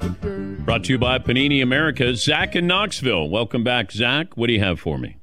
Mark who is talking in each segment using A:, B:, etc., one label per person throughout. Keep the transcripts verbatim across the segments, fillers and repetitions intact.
A: Brought to you by Panini America. Zach in Knoxville. Welcome back, Zach. What do you have for me?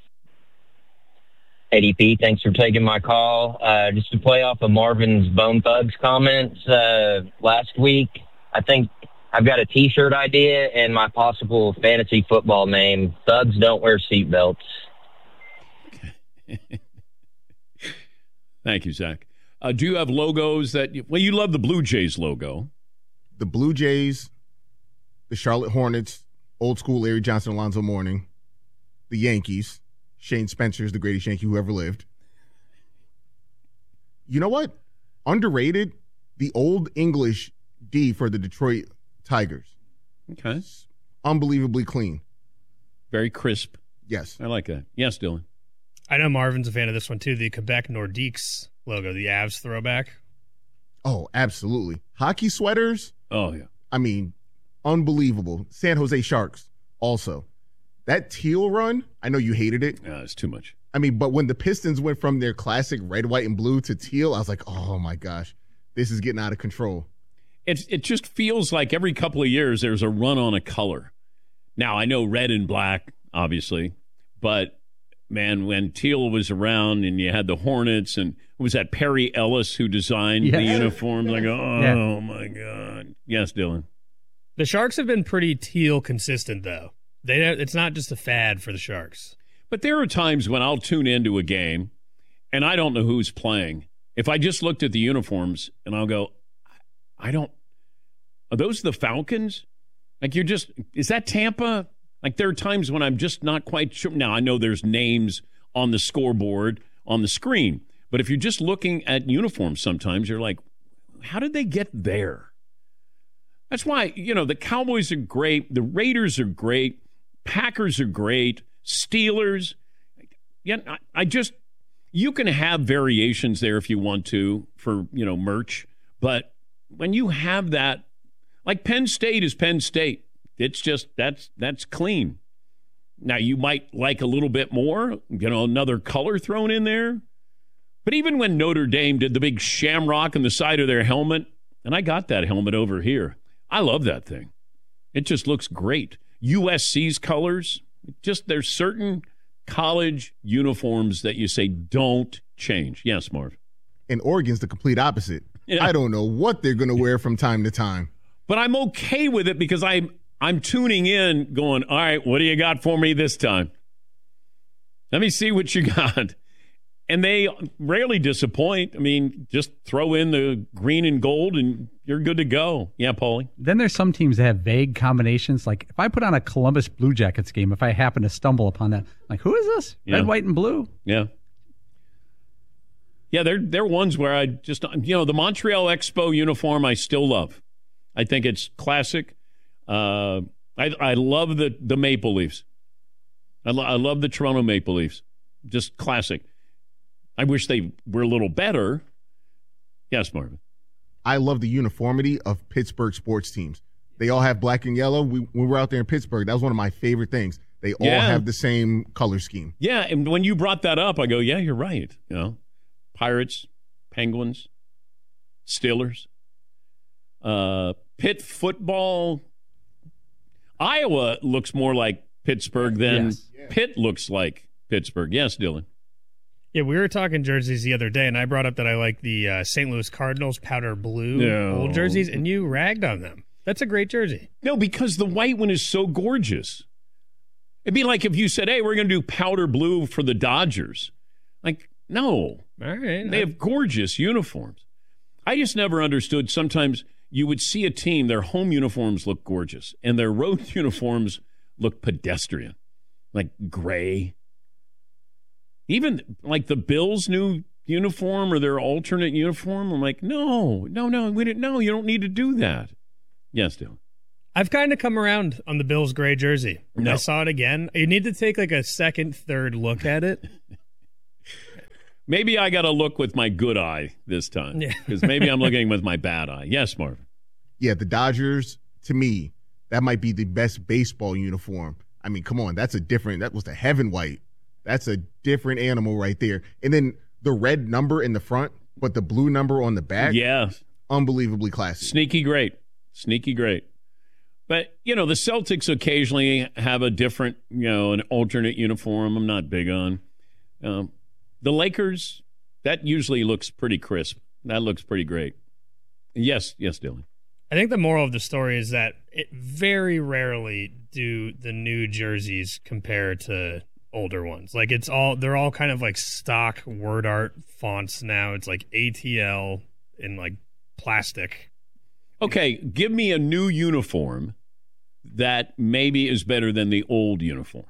B: A D P, thanks for taking my call. Uh, just to play off of Marvin's Bone Thugs comments uh, last week, I think I've got a T-shirt idea and my possible fantasy football name. Thugs don't wear seatbelts.
A: Thank you, Zach. Uh, do you have logos that you, well, you love the Blue Jays logo.
C: The Blue Jays, the Charlotte Hornets, old school Larry Johnson, Alonzo Mourning, the Yankees, Shane Spencer's the greatest Yankee who ever lived. You know what? Underrated, the Old English D for the Detroit Tigers.
A: Okay.
C: It's unbelievably clean.
A: Very crisp.
C: Yes.
A: I like that. Yes, Dylan.
D: I know Marvin's a fan of this one, too. The Quebec Nordiques logo, the Avs throwback.
C: Oh, absolutely. Hockey sweaters.
A: Oh, yeah.
C: I mean, unbelievable. San Jose Sharks also. That teal run, I know you hated it.
A: Yeah, it's too much.
C: I mean, but when the Pistons went from their classic red, white, and blue to teal, I was like, oh, my gosh, this is getting out of control.
A: It, it just feels like every couple of years there's a run on a color. Now, I know red and black, obviously, but, man, when teal was around and you had the Hornets and was that Perry Ellis who designed
E: yes.
A: the uniforms? Like, oh,
E: yeah.
A: my God. Yes, Dylan.
D: The Sharks have been pretty teal consistent, though. They It's not just a fad for the Sharks.
A: But there are times when I'll tune into a game and I don't know who's playing. If I just looked at the uniforms and I'll go, I don't, are those the Falcons? Like you're just, is that Tampa? Like there are times when I'm just not quite sure. Now I know there's names on the scoreboard on the screen, but if you're just looking at uniforms sometimes you're like, how did they get there? That's why, you know, the Cowboys are great. The Raiders are great. Packers are great. Steelers. Yeah, I, I just, you can have variations there if you want to for, you know, merch. But when you have that, like Penn State is Penn State. It's just, that's that's clean. Now, you might like a little bit more, you know, another color thrown in there. But even when Notre Dame did the big shamrock on the side of their helmet, and I got that helmet over here. I love that thing. It just looks great. U S C's colors, just there's certain college uniforms that you say don't change. Yes, Marv.
C: And Oregon's the complete opposite.
A: Yeah.
C: I don't know what they're going to wear from time to time.
A: But I'm okay with it because I'm, I'm tuning in going, all right, what do you got for me this time? Let me see what you got. And they rarely disappoint. I mean, just throw in the green and gold and you're good to go. Yeah, Paulie?
E: Then there's some teams that have vague combinations. Like if I put on a Columbus Blue Jackets game, if I happen to stumble upon that, like, who is this?
A: Yeah.
E: Red, white, and blue?
A: Yeah. Yeah, they're, they're ones where I just, you know, the Montreal Expo uniform I still love. I think it's classic. Uh, I, I love the, the Maple Leafs. I, lo- I love the Toronto Maple Leafs. Just classic. I wish they were a little better. Yes, Marvin.
C: I love the uniformity of Pittsburgh sports teams. They all have black and yellow. We, we were out there in Pittsburgh. That was one of my favorite things. They all
A: Yeah.
C: have the same color scheme.
A: Yeah, and when you brought that up, I go, yeah, you're right. You know, Pirates, Penguins, Steelers, uh, Pitt football. Iowa looks more like Pittsburgh than
E: Yes.
A: Pitt looks like Pittsburgh. Yes, Dylan.
D: Yeah, we were talking jerseys the other day, and I brought up that I like the uh, Saint Louis Cardinals powder blue
A: No.
D: old jerseys, and you ragged on them. That's a great jersey.
A: No, because the white one is so gorgeous. It'd be like if you said, hey, we're going to do powder blue for the Dodgers. Like, no.
D: All right.
A: They have gorgeous uniforms. I just never understood. Sometimes you would see a team, their home uniforms look gorgeous, and their road uniforms look pedestrian, like gray. Even like the Bills' new uniform or their alternate uniform, I'm like, no, no, no, we didn't. No, you don't need to do that. Yes, Dylan.
D: I've kind of come around on the Bills' gray jersey.
A: No.
D: I saw it again. You need to take like a second, third look at it.
A: Maybe I got to look with my good eye this time
D: Yeah.
A: because maybe I'm looking with my bad eye. Yes, Marvin.
C: Yeah, the Dodgers, to me, that might be the best baseball uniform. I mean, come on, that's a different, that was the heaven white. That's a different animal right there. And then the red number in the front, but the blue number on the back.
A: Yeah.
C: Unbelievably classy.
A: Sneaky great. Sneaky great. But, you know, the Celtics occasionally have a different, you know, an alternate uniform I'm not big on. Um, the Lakers, that usually looks pretty crisp. That looks pretty great. Yes, yes, Dylan.
D: I think the moral of the story is that it very rarely do the new jerseys compare to older ones. Like it's all they're all kind of like stock word art fonts now. It's like A T L in like plastic.
A: Okay, give me a new uniform that maybe is better than the old uniform.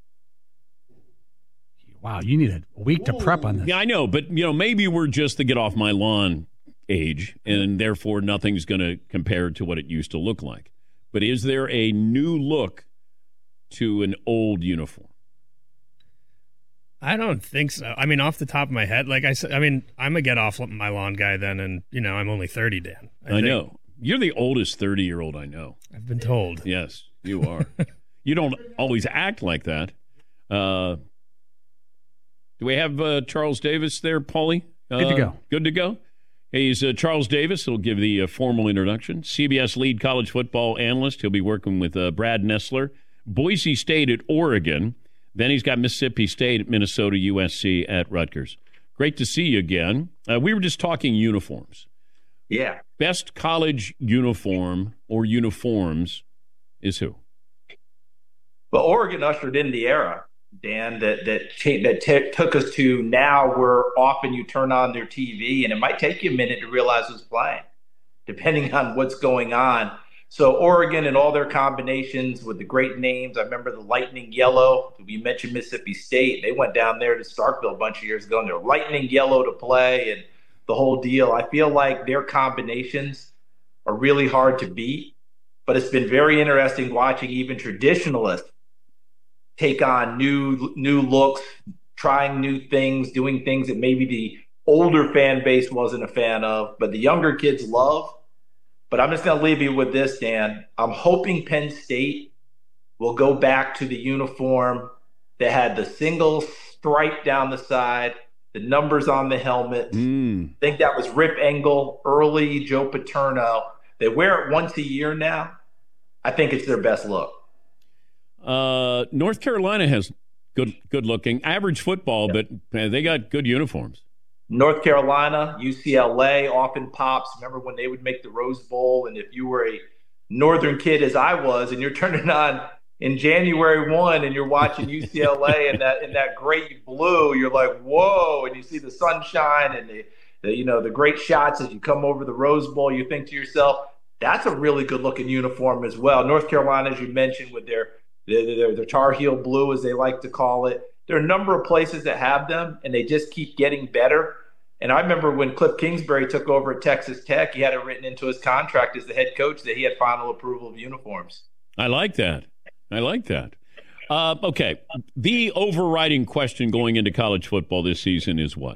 E: Wow, you need a week to prep on this.
A: Yeah, I know, but you know, maybe we're just the get off my lawn age, and therefore nothing's going to compare to what it used to look like. But is there a new look to an old uniform?
D: I don't think so. I mean, off the top of my head, like I said, I mean, I'm a get off my lawn guy then, and you know, I'm only thirty, Dan.
A: I, I know. You're the oldest thirty-year-old I know.
D: I've been told.
A: Yes, you are. You don't always act like that. Uh, do we have uh, Charles Davis there, Paulie? Uh,
E: good to go.
A: Good to go? He's uh, Charles Davis. He'll give the uh, formal introduction. C B S lead college football analyst. He'll be working with uh, Brad Nessler. Boise State at Oregon. Then he's got Mississippi State at Minnesota, U S C at Rutgers. Great to see you again. Uh, we were just talking uniforms.
F: Yeah.
A: Best college uniform or uniforms is who?
F: Well, Oregon ushered in the era, Dan, that that t- that t- took us to now where often you turn on their T V and it might take you a minute to realize who's playing, depending on what's going on. So Oregon and all their combinations with the great names. I remember the lightning yellow. We mentioned Mississippi State. They went down there to Starkville a bunch of years ago and they're lightning yellow to play and the whole deal. I feel like their combinations are really hard to beat, but it's been very interesting watching even traditionalists take on new new looks, trying new things, doing things that maybe the older fan base wasn't a fan of, but the younger kids love. But I'm just going to leave you with this, Dan. I'm hoping Penn State will go back to the uniform that had the single stripe down the side, the numbers on the helmet.
A: Mm.
F: I think that was Rip Engel, early Joe Paterno. They wear it once a year now. I think it's their best look.
A: Uh, North Carolina has good, good looking, average football, yeah. but uh, they got good uniforms.
F: North Carolina, U C L A often pops. Remember when they would make the Rose Bowl, and if you were a northern kid as I was, and you're turning on in January first and you're watching U C L A and that in that great blue, you're like, whoa, and you see the sunshine and the, the you know the great shots as you come over the Rose Bowl, you think to yourself, that's a really good looking uniform as well. North Carolina, as you mentioned, with their their, their, their Tar Heel blue, as they like to call it. There are a number of places that have them, and they just keep getting better. And I remember when Cliff Kingsbury took over at Texas Tech, he had it written into his contract as the head coach that he had final approval of uniforms.
A: I like that. I like that. Uh, okay. The overriding question going into college football this season is what?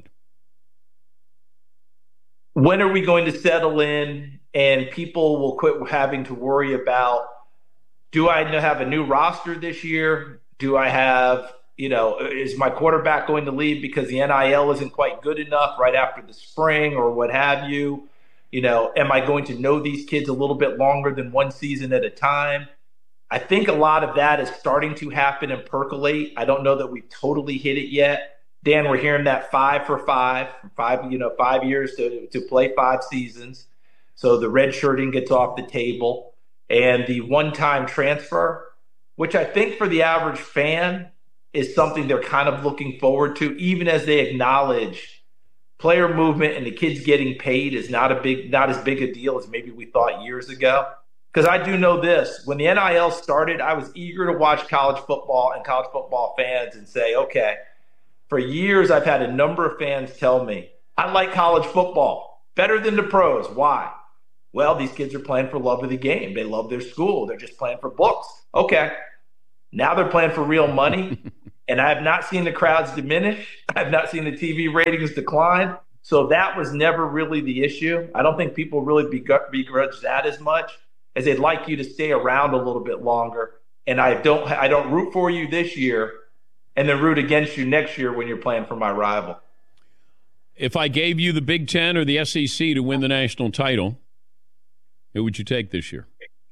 F: When are we going to settle in and people will quit having to worry about, do I have a new roster this year? Do I have... You know, is my quarterback going to leave because the N I L isn't quite good enough right after the spring or what have you? You know, am I going to know these kids a little bit longer than one season at a time? I think a lot of that is starting to happen and percolate. I don't know that we've totally hit it yet. Dan, we're hearing that five for five, five, you know, five years to, to play five seasons. So the red shirting gets off the table. And the one-time transfer, which I think for the average fan is something they're kind of looking forward to, even as they acknowledge player movement and the kids getting paid is not a big, not as big a deal as maybe we thought years ago. Because I do know this, when the N I L started, I was eager to watch college football and college football fans and say, okay, for years I've had a number of fans tell me, I like college football better than the pros. Why? Well, these kids are playing for love of the game. They love their school. They're just playing for books. Okay. Now they're playing for real money, and I have not seen the crowds diminish. I have not seen the T V ratings decline. So that was never really the issue. I don't think people really begrudge that as much as they'd like you to stay around a little bit longer. And I don't, I don't root for you this year and then root against you next year when you're playing for my rival.
A: If I gave you the Big Ten or the S E C to win the national title, who would you take this year?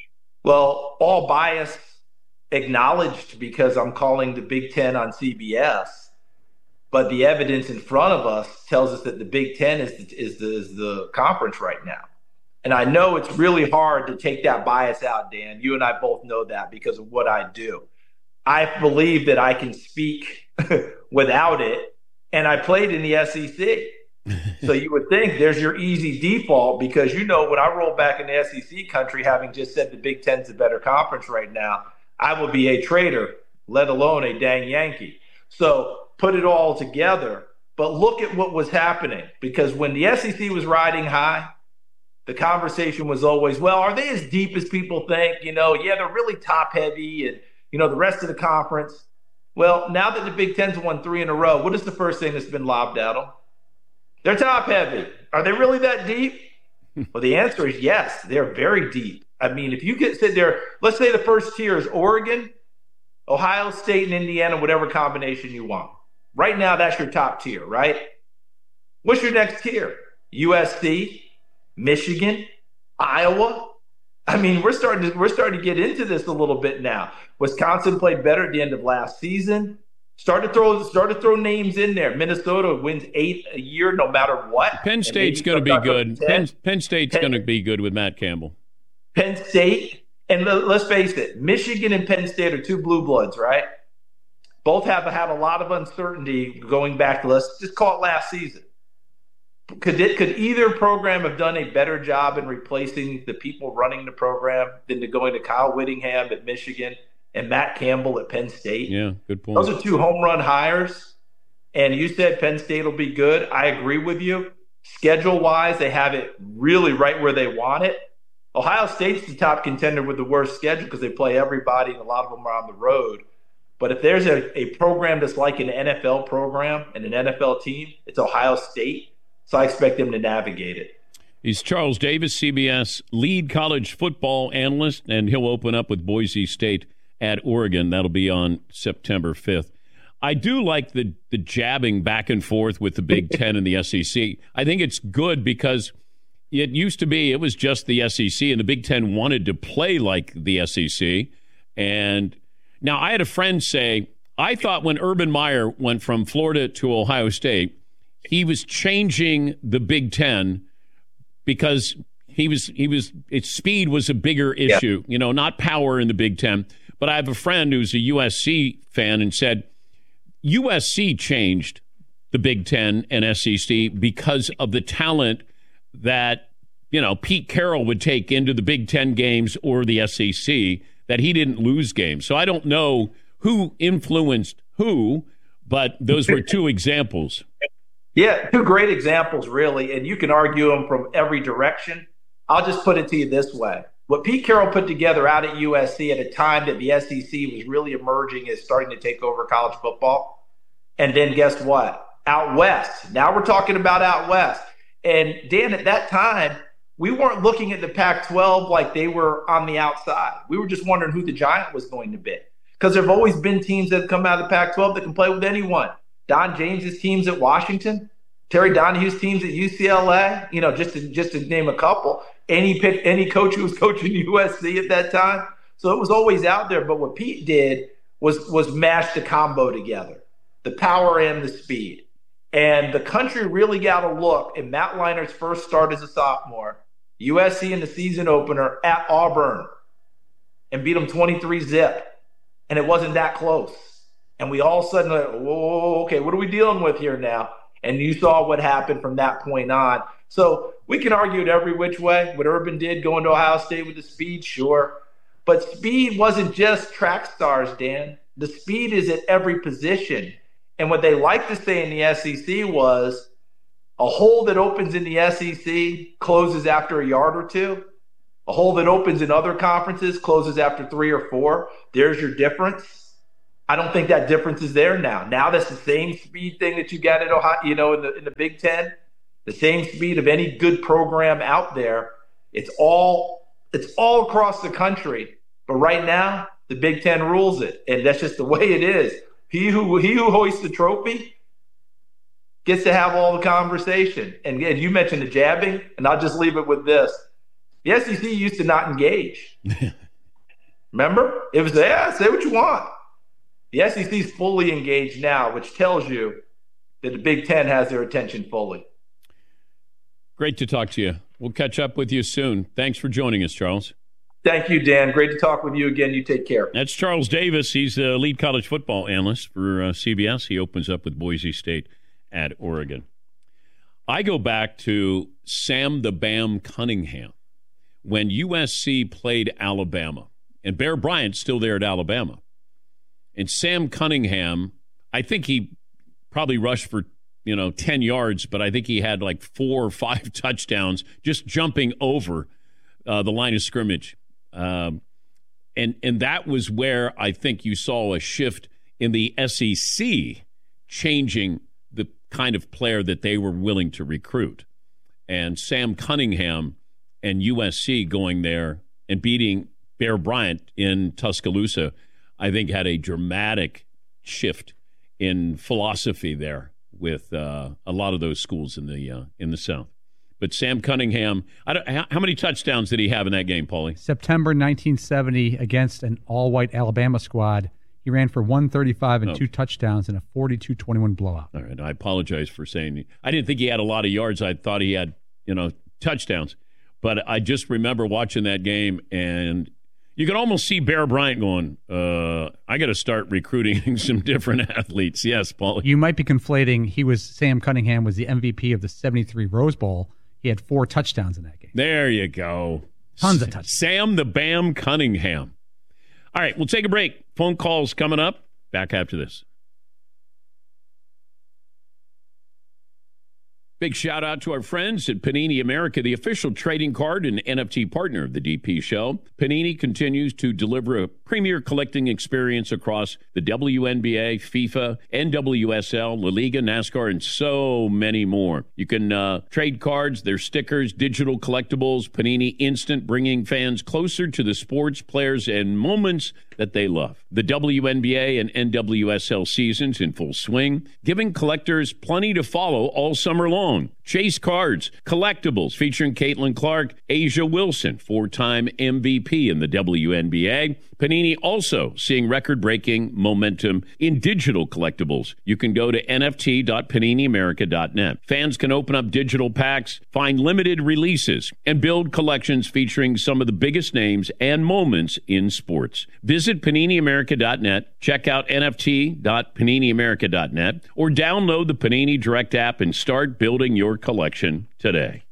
F: Well, all bias acknowledged because I'm calling the Big Ten on C B S, but the evidence in front of us tells us that the Big Ten is the, is the, is the conference right now. And I know it's really hard to take that bias out, Dan. You and I both know that because of what I do. I believe that I can speak without it, and I played in the S E C. So you would think there's your easy default because, you know, when I roll back in the S E C country, having just said the Big Ten's a better conference right now, I would be a traitor, let alone a dang Yankee. So put it all together. But look at what was happening, because when the S E C was riding high, the conversation was always, well, are they as deep as people think? You know, yeah, they're really top heavy and, you know, the rest of the conference. Well, now that the Big Ten's won three in a row, what is the first thing that's been lobbed at them? They're top heavy. Are they really that deep? Well, the answer is yes, they're very deep. I mean, if you get sit there, let's say the first tier is Oregon, Ohio State, and Indiana, whatever combination you want. Right now, that's your top tier, right? What's your next tier? U S C, Michigan, Iowa. I mean, we're starting to we're starting to get into this a little bit now. Wisconsin played better at the end of last season. Start to throw start to throw names in there. Minnesota wins eight a year no matter what.
A: Penn State's going to be good. Penn, Penn State's going to be good with Matt Campbell. Penn
F: State, and let's face it, Michigan and Penn State are two blue bloods, right? Both have had a lot of uncertainty going back to, let's just call it last season. Could it, could either program have done a better job in replacing the people running the program than to going to Kyle Whittingham at Michigan and Matt Campbell at Penn State?
A: Yeah, good point.
F: Those are two home run hires. And you said Penn State will be good. I agree with you. Schedule-wise, they have it really right where they want it. Ohio State's the top contender with the worst schedule because they play everybody and a lot of them are on the road. But if there's a, a program that's like an N F L program and an N F L team, it's Ohio State. So I expect them to navigate it.
A: He's Charles Davis, C B S lead college football analyst, and he'll open up with Boise State at Oregon. That'll be on September fifth. I do like the, the jabbing back and forth with the Big Ten and the S E C. I think it's good because it used to be it was just the S E C, and the Big Ten wanted to play like the S E C. And now I had a friend say, I thought when Urban Meyer went from Florida to Ohio State, he was changing the Big Ten because he was he was its speed was a bigger issue, yeah. you know, not power in the Big Ten. But I have a friend who's a U S C fan and said U S C changed the Big Ten and S E C because of the talent that, you know, Pete Carroll would take into the Big Ten games or the S E C, that he didn't lose games. So I don't know who influenced who, but those were two examples.
F: Yeah, two great examples, really, and you can argue them from every direction. I'll just put it to you this way. What Pete Carroll put together out at U S C at a time that the S E C was really emerging as starting to take over college football. And then guess what? Out West. Now we're talking about out West. And, Dan, at that time, we weren't looking at the Pac twelve like they were on the outside. We were just wondering who the giant was going to be. Because there have always been teams that have come out of the Pac twelve that can play with anyone. Don James's teams at Washington, Terry Donahue's teams at U C L A, you know, just to, just to name a couple. Any pick, any coach who was coaching U S C at that time. So it was always out there. But what Pete did was was mash the combo together, the power and the speed. And the country really got a look at Matt Leinert's first start as a sophomore, U S C in the season opener at Auburn, and beat them twenty-three zip. And it wasn't that close. And we all of a sudden, like, whoa, okay, what are we dealing with here now? And you saw what happened from that point on. So we can argue it every which way. What Urban did going to Ohio State with the speed, sure. But speed wasn't just track stars, Dan. The speed is at every position. And what they like to say in the S E C was a hole that opens in the S E C closes after a yard or two. A hole that opens in other conferences closes after three or four. There's your difference. I don't think that difference is there now. Now that's the same speed thing that you got at Ohio, you know, in the in the Big Ten, the same speed of any good program out there. It's all it's all across the country. But right now, the Big Ten rules it, and that's just the way it is. He who he who hoists the trophy gets to have all the conversation. And again, you mentioned the jabbing, and I'll just leave it with this: the S E C used to not engage. Remember? It was, yeah, say what you want. The S E C is fully engaged now, which tells you that the Big Ten has their attention fully.
A: Great to talk to you. We'll catch up with you soon. Thanks for joining us, Charles.
F: Thank you, Dan. Great to talk with you again. You take care.
A: That's Charles Davis. He's the lead college football analyst for uh, C B S. He opens up with Boise State at Oregon. I go back to Sam the Bam Cunningham when U S C played Alabama. And Bear Bryant's still there at Alabama. And Sam Cunningham, I think he probably rushed for, you know, ten yards, but I think he had like four or five touchdowns just jumping over uh, the line of scrimmage. Um, and and that was where I think you saw a shift in the S E C changing the kind of player that they were willing to recruit. And Sam Cunningham and U S C going there and beating Bear Bryant in Tuscaloosa, I think had a dramatic shift in philosophy there with uh, a lot of those schools in the uh, in the South. But Sam Cunningham, I don't, how, how many touchdowns did he have in that game, Paulie?
E: September nineteen seventy against an all-white Alabama squad. He ran for one thirty-five and
A: oh.
E: two touchdowns in a forty-two twenty-one blowout.
A: All right, I apologize for saying I didn't think he had a lot of yards. I thought he had, you know, touchdowns. But I just remember watching that game, and you could almost see Bear Bryant going, uh, I got to start recruiting some different athletes. Yes, Paul.
E: You might be conflating. He was Sam Cunningham was the M V P of the seventy-three Rose Bowl. He had four touchdowns in that game.
A: There you go.
E: Tons of touchdowns.
A: Sam the Bam Cunningham. All right, we'll take a break. Phone calls coming up. Back after this. Big shout out to our friends at Panini America, the official trading card and N F T partner of the D P Show. Panini continues to deliver a premier collecting experience across the W N B A, FIFA, N W S L, La Liga, NASCAR, and so many more. You can uh, trade cards, their stickers, digital collectibles, Panini Instant, bringing fans closer to the sports, players, and moments that they love. The W N B A and N W S L seasons in full swing, giving collectors plenty to follow all summer long. Chase cards, collectibles featuring Caitlin Clark, Asia Wilson, four-time M V P in the W N B A. Panini also seeing record-breaking momentum in digital collectibles. You can go to N F T dot panini america dot net. Fans can open up digital packs, find limited releases, and build collections featuring some of the biggest names and moments in sports. Visit panini america dot net, check out N F T dot panini america dot net, or download the Panini Direct app and start building your collection today.